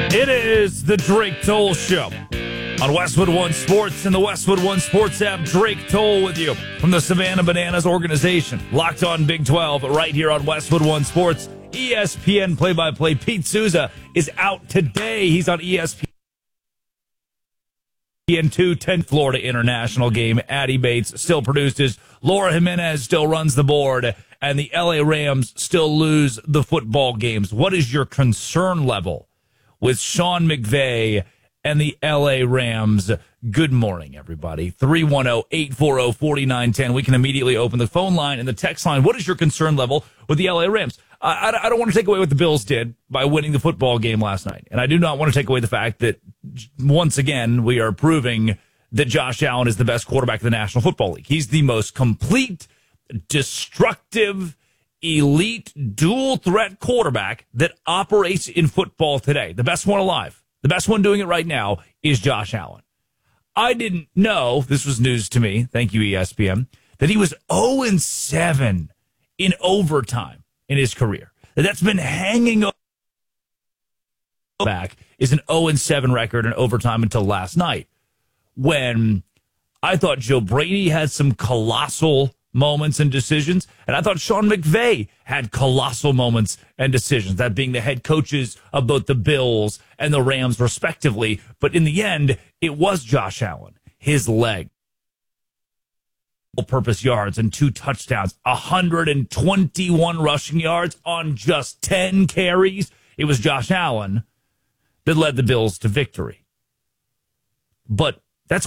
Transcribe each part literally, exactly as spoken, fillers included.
It is the Drake Toll Show on Westwood One Sports and the Westwood One Sports app. Drake Toll with you from the Savannah Bananas organization. Locked on Big twelve right here on Westwood One Sports. E S P N play-by-play Pete Souza is out today. He's on E S P N two ten Florida International game. Addie Bates still produces. Laura Jimenez still runs the board. And the L A Rams still lose the football games. What is your concern level with Sean McVay and the L A Rams? Good morning, everybody. three one zero, eight four zero, four nine one zero. We can immediately open the phone line and the text line. What is your concern level with the L A Rams? I, I, I don't want to take away what the Bills did by winning the football game last night. And I do not want to take away the fact that, once again, we are proving that Josh Allen is the best quarterback in the National Football League. He's the most complete, destructive, elite, dual-threat quarterback that operates in football today. The best one alive. The best one doing it right now is Josh Allen. I didn't know, this was news to me, thank you E S P N, that he was oh and seven in overtime in his career. That's been hanging back is an oh and seven record in overtime until last night, when I thought Joe Brady had some colossal moments and decisions, and I thought Sean McVay had colossal moments and decisions, that being the head coaches of both the Bills and the Rams, respectively. But in the end, it was Josh Allen, his leg, all-purpose yards and two touchdowns, one hundred twenty-one rushing yards on just ten carries. It was Josh Allen that led the Bills to victory. But that's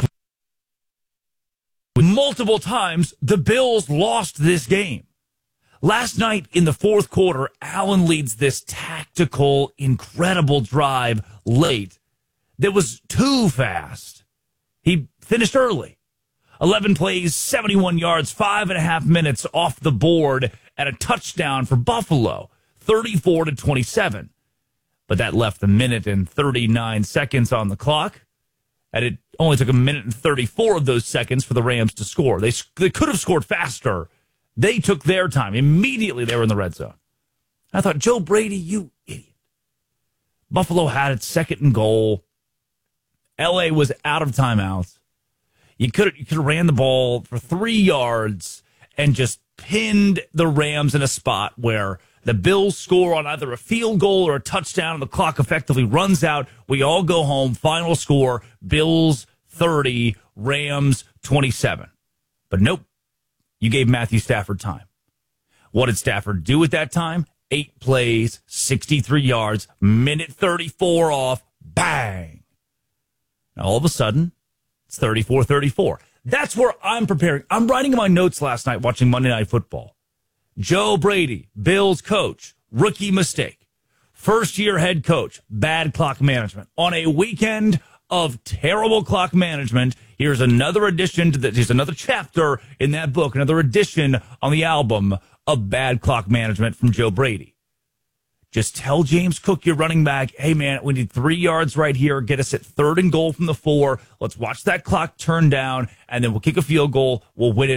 multiple times the Bills lost this game. Last night in the fourth quarter, Allen leads this tactical, incredible drive late that was too fast. He finished early. eleven plays, seventy-one yards, five and a half minutes off the board, and a touchdown for Buffalo, thirty-four to twenty-seven. But that left a minute and thirty-nine seconds on the clock. And it only took a minute and thirty-four of those seconds for the Rams to score. They, they could have scored faster. They took their time. Immediately they were in the red zone. I thought, Joe Brady, you idiot. Buffalo had its second and goal. L A was out of timeouts. You could have, you could have ran the ball for three yards and just pinned the Rams in a spot where the Bills score on either a field goal or a touchdown, and the clock effectively runs out. We all go home. Final score, Bills thirty, Rams twenty-seven. But nope, you gave Matthew Stafford time. What did Stafford do at that time? Eight plays, sixty-three yards, minute thirty-four off, bang. Now all of a sudden, it's thirty-four thirty-four. That's where I'm preparing. I'm writing in my notes last night watching Monday Night Football. Joe Brady, Bills coach, rookie mistake. First-year head coach, bad clock management. On a weekend of terrible clock management, here's another addition to that. Here's another chapter in that book, another edition on the album of bad clock management from Joe Brady. Just tell James Cook, your running back, hey, man, we need three yards right here. Get us at third and goal from the four. Let's watch that clock turn down, and then we'll kick a field goal. We'll win it.